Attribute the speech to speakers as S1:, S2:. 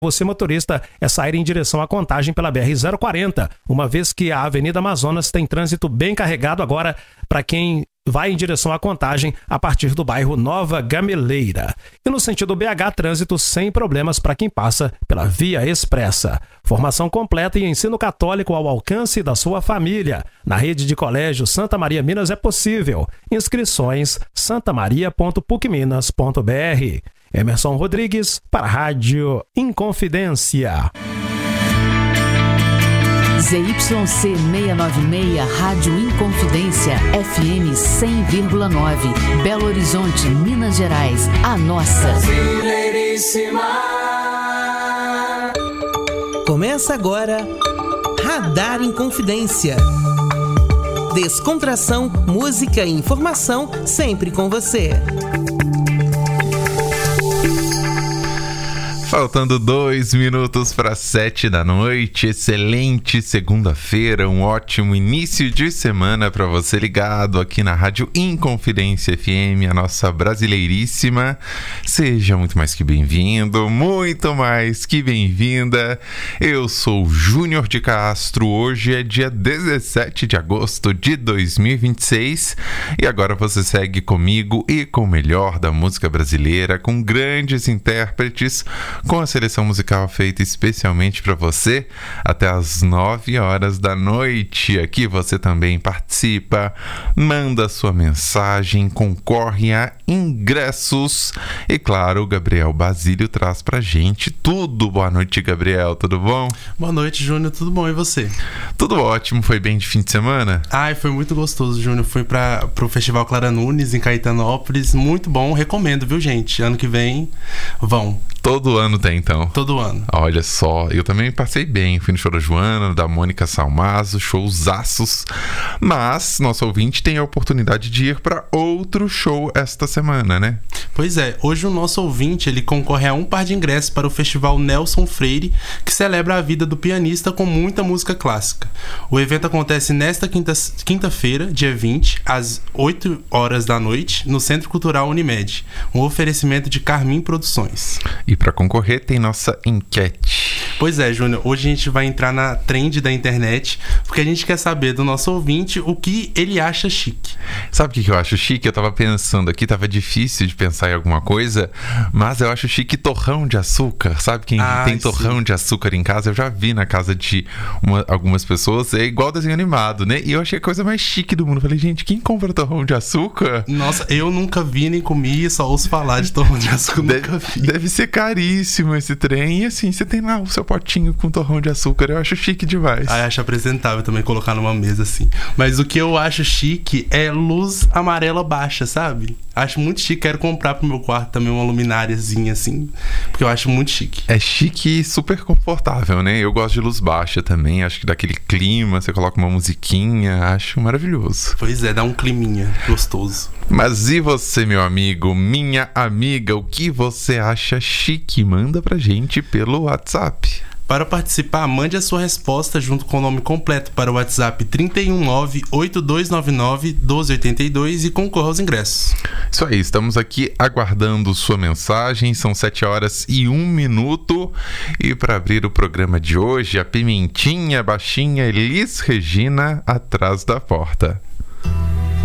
S1: você, motorista, é sair em direção à Contagem pela BR-040, uma vez que a Avenida Amazonas tem trânsito bem carregado agora para quem vai em direção à Contagem a partir do bairro Nova Gameleira. E no sentido BH, trânsito sem problemas para quem passa pela Via Expressa. Formação completa e ensino católico ao alcance da sua família. Na rede de colégio Santa Maria Minas é possível. Inscrições santamaria.pucminas.br. Emerson Rodrigues para a Rádio Inconfidência.
S2: ZYC 696, Rádio Inconfidência, FM 100,9, Belo Horizonte, Minas Gerais, a nossa.
S3: Começa agora, Radar Inconfidência. Descontração, música e informação, sempre com você.
S4: Faltando 2 minutos para 7 da noite, excelente segunda-feira, um ótimo início de semana para você ligado aqui na Rádio Inconfidência FM, a nossa brasileiríssima. Seja muito mais que bem-vindo, muito mais que bem-vinda. Eu sou Júnior de Castro, hoje é dia 17 de agosto de 2026 e agora você segue comigo e com o melhor da música brasileira, com grandes intérpretes, com a seleção musical feita especialmente para você até às 9 horas da noite. Aqui você também participa, manda sua mensagem, concorre a ingressos e claro, o Gabriel Basílio traz pra gente tudo. Boa noite, Gabriel, tudo bom?
S5: Boa noite, Júnior, tudo bom, e você?
S4: Tudo ótimo, foi bem de fim de semana?
S5: Ai, foi muito gostoso, Júnior, fui pro Festival Clara Nunes em Caetanópolis, muito bom, recomendo, viu, gente? Ano que vem, vão.
S4: Todo ano tem, então?
S5: Todo ano.
S4: Olha só, eu também passei bem. Fui no show da Joana, da Mônica Salmazo, showzaços. Mas nosso ouvinte tem a oportunidade de ir para outro show esta semana, né?
S5: Pois é, hoje o nosso ouvinte ele concorre a um par de ingressos para o Festival Nelson Freire, que celebra a vida do pianista com muita música clássica. O evento acontece nesta quinta-feira, dia 20, às 8 horas da noite, no Centro Cultural Unimed. Um oferecimento de Carmim Produções.
S4: E para concorrer tem nossa enquete.
S5: Pois é, Júnior, hoje a gente vai entrar na trend da internet, porque a gente quer saber do nosso ouvinte o que ele acha chique.
S4: Sabe o que eu acho chique? Eu tava pensando aqui, tava difícil de pensar em alguma coisa, mas eu acho chique torrão de açúcar. Sabe quem tem torrão sim. de açúcar em casa? Eu já vi na casa de algumas pessoas, é igual desenho animado, né? E eu achei a coisa mais chique do mundo. Falei, gente, quem compra torrão de açúcar?
S5: Nossa, eu nunca vi nem comi, só ouço falar de torrão de açúcar, nunca vi.
S4: Deve ser caríssimo esse trem. E assim, você tem lá o seu potinho com torrão de açúcar. Eu acho chique demais.
S5: Ah, eu acho apresentável também colocar numa mesa assim. Mas o que eu acho chique é luz amarela baixa, sabe? Acho muito chique. Quero comprar pro meu quarto também uma lumináriazinha assim, porque eu acho muito chique.
S4: É chique e super confortável, né? Eu gosto de luz baixa também. Acho que dá aquele clima, você coloca uma musiquinha. Acho maravilhoso.
S5: Pois é, dá um climinha gostoso.
S4: Mas e você, meu amigo, minha amiga, o que você acha chique? Manda pra gente pelo WhatsApp.
S5: Para participar, mande a sua resposta junto com o nome completo para o WhatsApp 319-8299-1282 e concorra aos ingressos.
S4: Isso aí, estamos aqui aguardando sua mensagem, são 7 horas e 1 minuto. E para abrir o programa de hoje, a pimentinha baixinha Elis Regina atrás da porta.